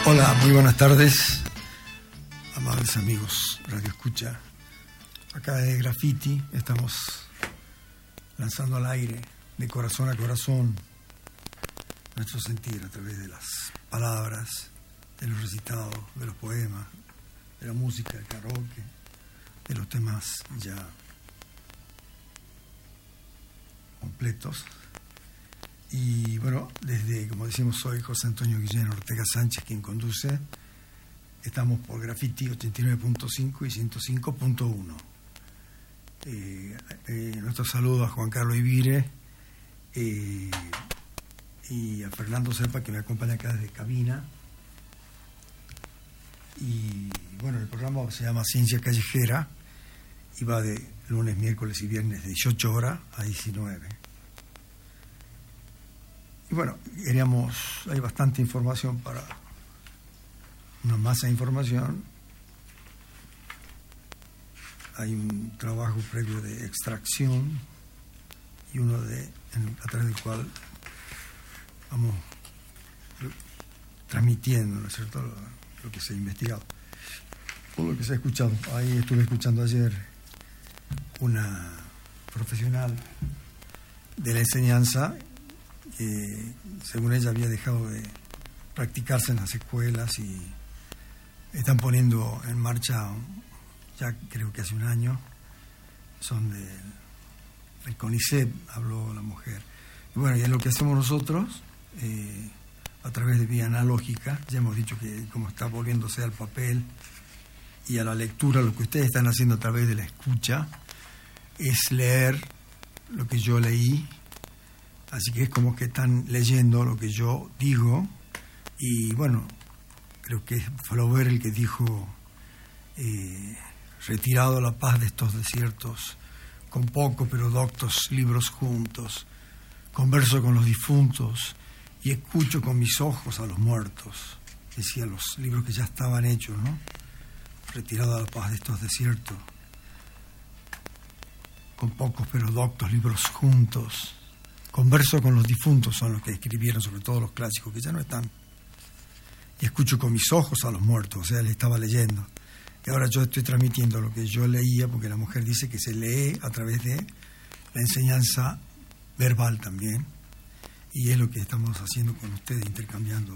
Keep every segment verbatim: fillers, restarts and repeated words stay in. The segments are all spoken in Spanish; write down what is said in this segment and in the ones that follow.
Hola, muy buenas tardes, amables amigos Radio Escucha. Acá de Graffiti estamos lanzando al aire, de corazón a corazón, nuestro sentir a través de las palabras, de los recitados, de los poemas, de la música, del karaoke, de los temas ya completos. Y bueno, desde, como decimos, soy José Antonio Guillén Ortega Sánchez quien conduce. Estamos por Graffiti ochenta y nueve punto cinco y ciento cinco punto uno. Eh, eh, nuestro saludo a Juan Carlos Ibire eh, y a Fernando Serpa, que me acompaña acá desde cabina. Y bueno, el programa se llama Ciencia Callejera y va de lunes, miércoles y viernes de dieciocho horas a diecinueve. Y bueno, queríamos, hay bastante información para una masa de información. Hay un trabajo previo de extracción y uno de en, a través del cual vamos transmitiendo, ¿no es cierto?, lo, lo que se ha investigado o lo que se ha escuchado. Ahí estuve escuchando ayer una profesional de la enseñanza que, según ella, había dejado de practicarse en las escuelas y están poniendo en marcha, ya creo que hace un año, son del, del CONICET, habló la mujer. Y bueno, y es lo que hacemos nosotros, eh, a través de vía analógica. Ya hemos dicho que como está volviéndose al papel y a la lectura, lo que ustedes están haciendo a través de la escucha es leer lo que yo leí. Así que es como que están leyendo lo que yo digo. Y bueno, creo que es Flaubert el que dijo, eh, retirado la paz de estos desiertos, con poco pero doctos libros juntos, converso con los difuntos y escucho con mis ojos a los muertos. Decía los libros que ya estaban hechos, ¿no? Retirado la paz de estos desiertos, con pocos pero doctos libros juntos, converso con los difuntos, son los que escribieron, sobre todo los clásicos, que ya no están. Y escucho con mis ojos a los muertos, o sea, él estaba leyendo. Y ahora yo estoy transmitiendo lo que yo leía, porque la mujer dice que se lee a través de la enseñanza verbal también. Y es lo que estamos haciendo con ustedes, intercambiando.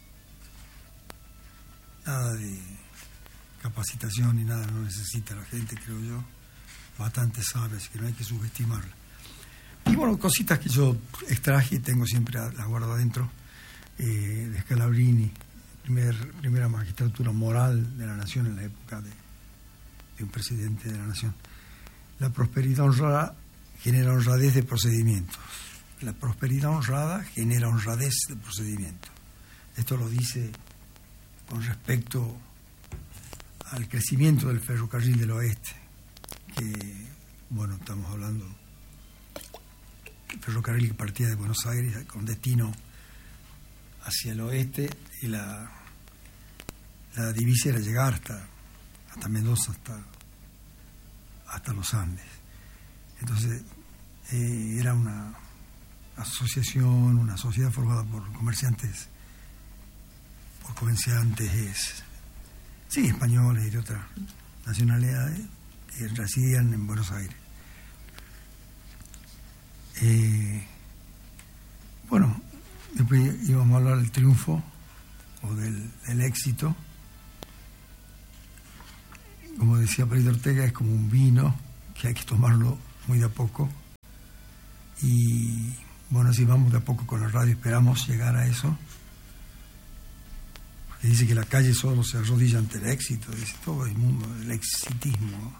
Nada de capacitación ni nada, no necesita la gente, creo yo. Bastante sabe, así que no hay que subestimarla. Y bueno, cositas que yo extraje y tengo siempre, las guardo adentro, eh, de Scalabrini, primer, primera magistratura moral de la nación en la época de, de un presidente de la nación. La prosperidad honrada genera honradez de procedimientos. La prosperidad honrada genera honradez de procedimientos. Esto lo dice con respecto al crecimiento del ferrocarril del oeste, que, bueno, estamos hablando del ferrocarril que partía de Buenos Aires con destino hacia el oeste, y la, la divisa era llegar hasta, hasta Mendoza, hasta, hasta los Andes. Entonces, eh, era una asociación, una sociedad formada por comerciantes, por comerciantes, sí, españoles y de otras nacionalidades que residían en Buenos Aires. Eh, bueno, después íbamos a hablar del triunfo o del, del éxito. Como decía Palito Ortega, es como un vino que hay que tomarlo muy de a poco. Y bueno, así vamos de a poco con la radio, esperamos llegar a eso. Porque dice que la calle solo se arrodilla ante el éxito, dice todo el mundo, el exitismo.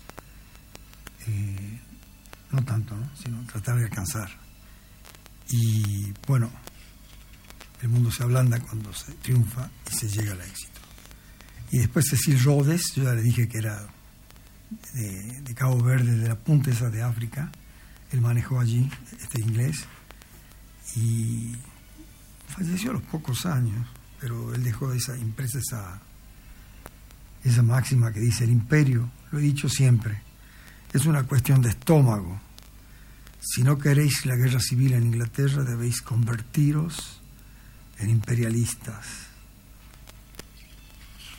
Eh, no tanto, ¿no?, sino tratar de alcanzar. Y bueno, el mundo se ablanda cuando se triunfa y se llega al éxito. Y después Cecil Rhodes, yo ya le dije que era de, de Cabo Verde, de la punta esa de África. Él manejó allí, este inglés, y falleció a los pocos años, pero él dejó esa impresa, esa, esa máxima que dice: el imperio, lo he dicho siempre, es una cuestión de estómago. Si no queréis la guerra civil en Inglaterra, debéis convertiros en imperialistas.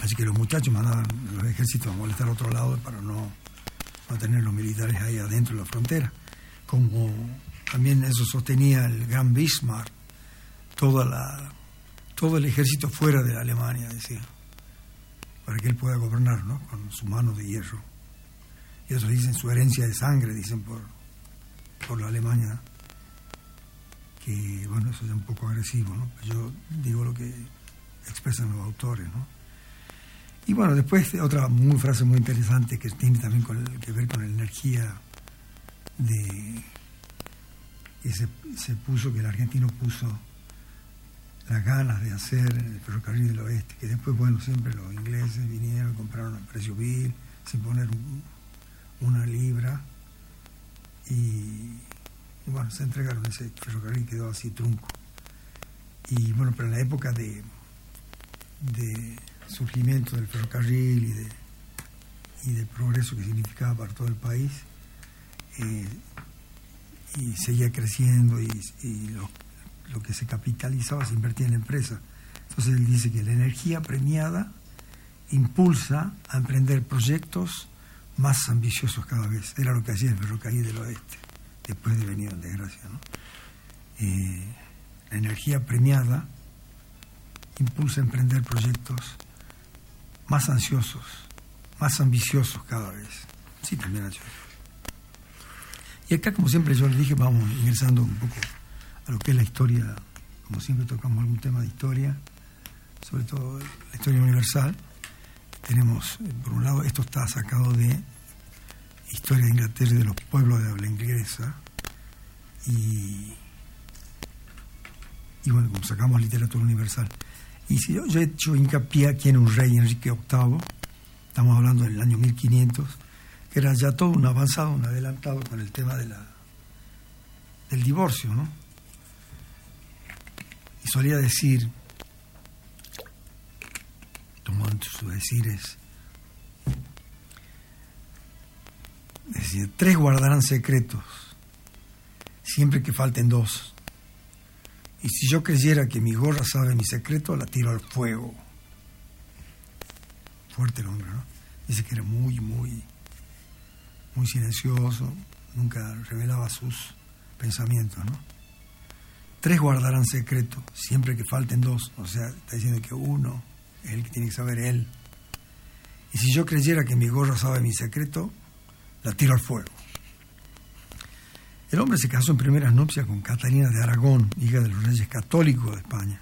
Así que los muchachos mandaban los ejércitos a molestar a otro lado para no, no tener los militares ahí adentro de la frontera. Como también eso sostenía el gran Bismarck, toda la, todo el ejército fuera de Alemania, decía, para que él pueda gobernar, ¿no? Con su mano de hierro. Y otros dicen su herencia de sangre, dicen por, por la Alemania, que bueno, eso es un poco agresivo, ¿no? Yo digo lo que expresan los autores, ¿no? Y bueno, después otra muy, frase muy interesante que tiene también con el, que ver con la energía de que se, se puso, que el argentino puso las ganas de hacer el ferrocarril del oeste, que después, bueno, siempre los ingleses vinieron y compraron a precio vil, sin poner un, una libra, y, y bueno, se entregaron ese ferrocarril, quedó así trunco. Y bueno, pero en la época de de surgimiento del ferrocarril y de y del progreso que significaba para todo el país, eh, y seguía creciendo, y, y lo, lo que se capitalizaba se invertía en la empresa. Entonces él dice que la energía premiada impulsa a emprender proyectos más ambiciosos cada vez. Era lo que hacía el ferrocarril del oeste, después de venir en desgracia, ¿no? Eh, la energía premiada impulsa a emprender proyectos más ansiosos, más ambiciosos cada vez. Sí, también ansiosos. Y acá, como siempre yo les dije, vamos ingresando un poco a lo que es la historia, como siempre tocamos algún tema de historia, sobre todo la historia universal. Tenemos, por un lado, esto está sacado de Historia de Inglaterra y de los pueblos de habla inglesa, y, y bueno, como sacamos literatura universal. Y si yo, yo he hecho hincapié aquí en un rey, Enrique octavo, estamos hablando del año mil quinientos, que era ya todo un avanzado, un adelantado con el tema de la del divorcio, ¿no? Y solía decir, tomando sus decires, decía, tres guardarán secretos, siempre que falten dos. Y si yo creyera que mi gorra sabe mi secreto, la tiro al fuego. Fuerte el hombre, ¿no? Dice que era muy, muy, muy silencioso, nunca revelaba sus pensamientos, ¿no? Tres guardarán secreto, siempre que falten dos. O sea, está diciendo que uno es el que tiene que saber él. Y si yo creyera que mi gorra sabe mi secreto, la tiro al fuego. El hombre se casó en primeras nupcias con Catalina de Aragón, hija de los reyes católicos de España.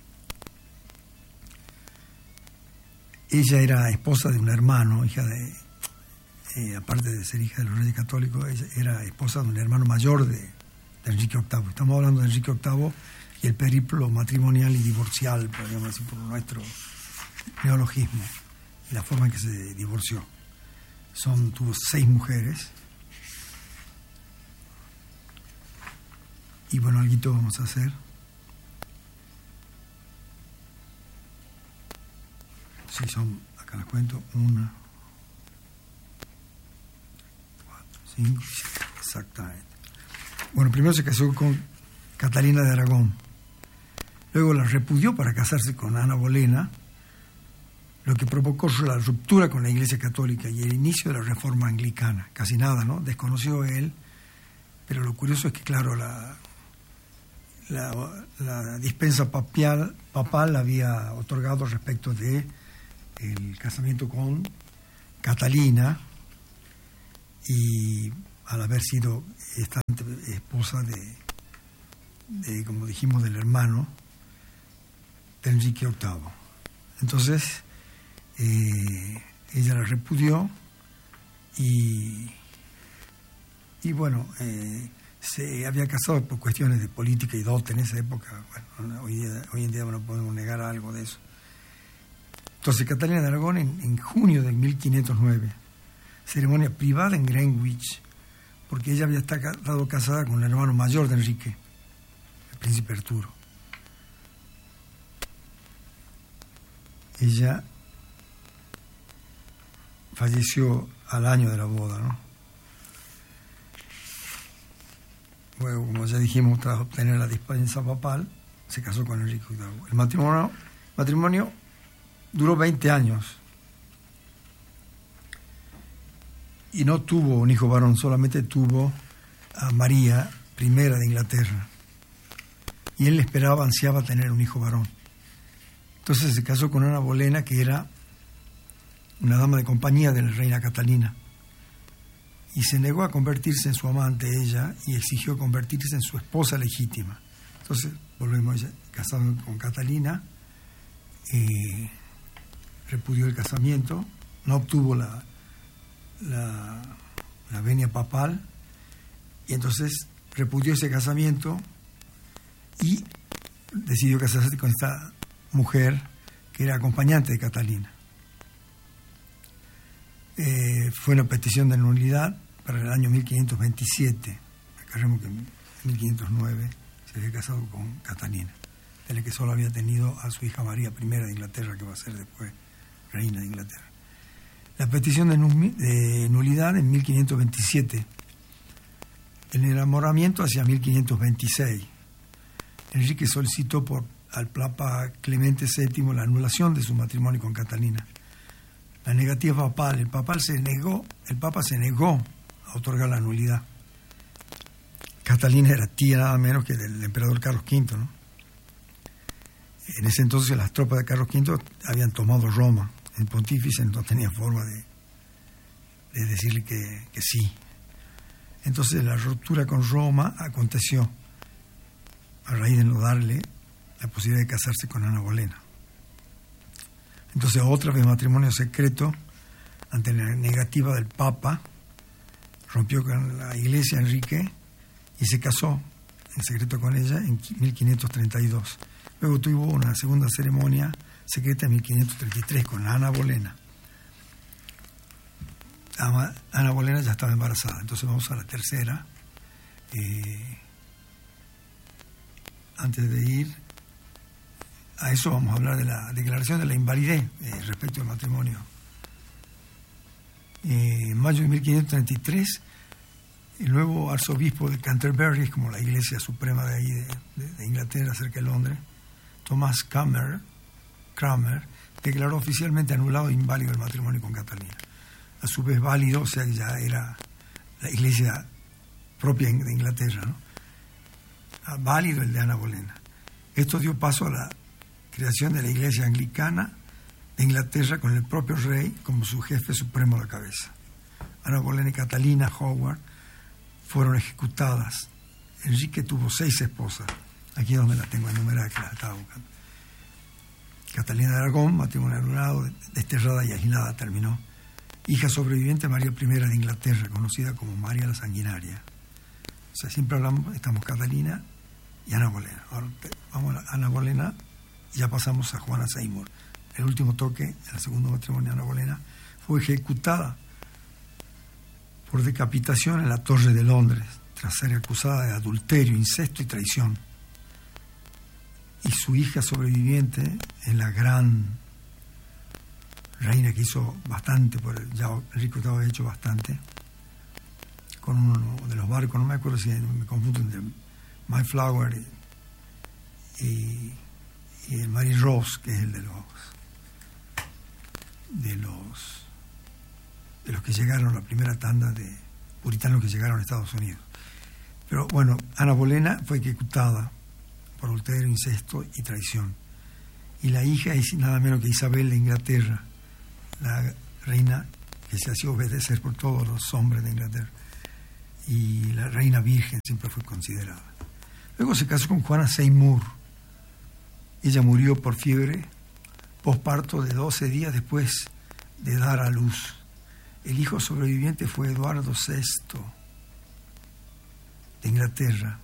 Ella era esposa de un hermano, hija de, eh, aparte de ser hija de los reyes católicos, ella era esposa de un hermano mayor de, de Enrique octavo. Estamos hablando de Enrique octavo y el periplo matrimonial y divorcial, podríamos decir, por nuestro neologismo, y la forma en que se divorció. Son, tuvo seis mujeres. Y bueno, algo vamos a hacer. Sí, son, acá las cuento, una, cuatro, cinco, siete, exactamente. Bueno, primero se casó con Catalina de Aragón. Luego la repudió para casarse con Ana Bolena, lo que provocó la ruptura con la Iglesia Católica y el inicio de la Reforma Anglicana. Casi nada, ¿no? Desconoció él, pero lo curioso es que, claro, la... La, la dispensa papal, papal había otorgado respecto de el casamiento con Catalina, y al haber sido esta esposa de, de, como dijimos, del hermano de Enrique octavo. Entonces eh, ella la repudió y y bueno, eh, se había casado por cuestiones de política y dote en esa época. Bueno, hoy, día, hoy en día no podemos negar algo de eso. Entonces Catalina de Aragón, en, en junio del mil quinientos nueve, ceremonia privada en Greenwich, porque ella había estado casada con el hermano mayor de Enrique, el príncipe Arturo. Ella falleció al año de la boda, ¿no? Luego, como ya dijimos, tras obtener la dispensa papal, se casó con Enrique octavo. El matrimonio, matrimonio duró veinte años, y no tuvo un hijo varón, solamente tuvo a María I de Inglaterra. Y él esperaba, ansiaba tener un hijo varón. Entonces se casó con Ana Bolena, que era una dama de compañía de la reina Catalina. Y se negó a convertirse en su amante ella y exigió convertirse en su esposa legítima. Entonces, volvemos a casado con Catalina, eh, repudió el casamiento, no obtuvo la, la, la venia papal, y entonces repudió ese casamiento y decidió casarse con esta mujer que era acompañante de Catalina. Eh, fue una petición de nulidad para el año mil quinientos veintisiete. Recordemos que en mil quinientos nueve se había casado con Catalina, de la que solo había tenido a su hija María I de Inglaterra, que va a ser después reina de Inglaterra. La petición de, nul- de nulidad en mil quinientos veintisiete. El enamoramiento hacia mil quinientos veintiséis. Enrique solicitó por, al Papa Clemente séptimo la anulación de su matrimonio con Catalina. La negativa papal, el Papa se negó, el Papa se negó a otorgar la nulidad. Catalina era tía nada menos que del emperador Carlos V, ¿no? En ese entonces las tropas de Carlos V habían tomado Roma. El pontífice no tenía forma de, de decirle que, que sí. Entonces la ruptura con Roma aconteció a raíz de no darle la posibilidad de casarse con Ana Bolena. Entonces otra vez matrimonio secreto, ante la negativa del Papa, rompió con la iglesia Enrique y se casó en secreto con ella en mil quinientos treinta y dos. Luego tuvo una segunda ceremonia secreta en mil quinientos treinta y tres con Ana Bolena. Ana Bolena ya estaba embarazada. Entonces vamos a la tercera. Eh, antes de ir a eso, vamos a hablar de la declaración de la invalidez eh, respecto al matrimonio. Eh, en mayo de mil quinientos treinta y tres, el nuevo arzobispo de Canterbury, como la iglesia suprema de ahí de, de, de Inglaterra, cerca de Londres, Thomas Cranmer, Cranmer, declaró oficialmente anulado e inválido el matrimonio con Catalina. A su vez válido, o sea que ya era la iglesia propia de Inglaterra, ¿no? Ah, válido el de Ana Bolena. Esto dio paso a la creación de la iglesia anglicana de Inglaterra con el propio rey como su jefe supremo a la cabeza. Ana Bolena y Catalina Howard fueron ejecutadas. Enrique tuvo seis esposas. Aquí es donde las tengo enumeradas, que las estaba buscando. Catalina de Aragón, matrimonio anulado, desterrada y aislada, terminó. Hija sobreviviente María I de Inglaterra, conocida como María la Sanguinaria. O sea, siempre hablamos, estamos Catalina y Ana Bolena. Ahora vamos a Ana Bolena y ya pasamos a Juana Seymour. El último toque, en el segundo matrimonio de Ana Bolena, fue ejecutada por decapitación en la Torre de Londres, tras ser acusada de adulterio, incesto y traición. Y su hija sobreviviente es la gran reina que hizo bastante, por el, ya Enrique octavo había hecho bastante, con uno de los barcos, no me acuerdo si me confundo entre Mayflower y, y, y el Mary Rose, que es el de los de los de los que llegaron, la primera tanda de puritanos que llegaron a Estados Unidos. Pero bueno, Ana Bolena fue ejecutada por adulterio, incesto y traición. Y la hija es nada menos que Isabel de Inglaterra, la reina que se hacía obedecer por todos los hombres de Inglaterra. Y la reina virgen siempre fue considerada. Luego se casó con Juana Seymour. Ella murió por fiebre posparto de doce días después de dar a luz. El hijo sobreviviente fue Eduardo sexto de Inglaterra.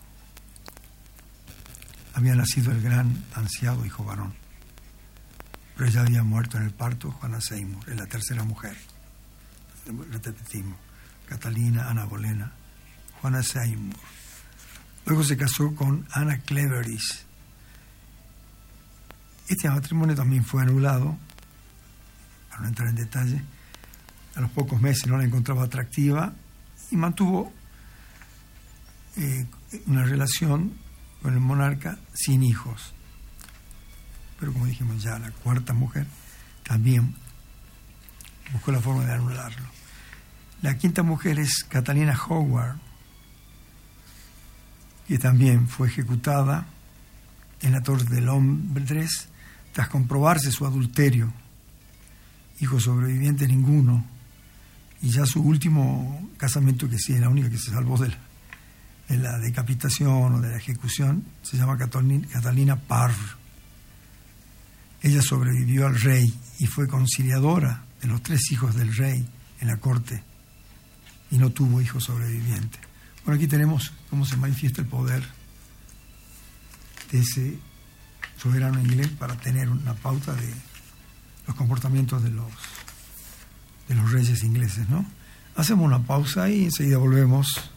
Había nacido el gran ansiado hijo varón, pero ella había muerto en el parto. Juana Seymour es la tercera mujer. Repetimos: Catalina, Ana Bolena, Juana Seymour. Luego se casó con Ana Cleveris. Este matrimonio también fue anulado, para no entrar en detalle. A los pocos meses no la encontraba atractiva y mantuvo eh, una relación con el monarca sin hijos. Pero como dijimos ya, la cuarta mujer también buscó la forma de anularlo. La quinta mujer es Catalina Howard, que también fue ejecutada en la Torre de Londres tras comprobarse su adulterio. Hijo sobreviviente ninguno, y ya su último casamiento, que sí, la única que se salvó de la, de la decapitación o de la ejecución, se llama Catalina, Catalina Parr. Ella sobrevivió al rey y fue conciliadora de los tres hijos del rey en la corte, y no tuvo hijos sobrevivientes. Bueno, aquí tenemos cómo se manifiesta el poder de ese soberano inglés para tener una pauta de los comportamientos de los de los reyes ingleses, ¿no? Hacemos una pausa y enseguida volvemos.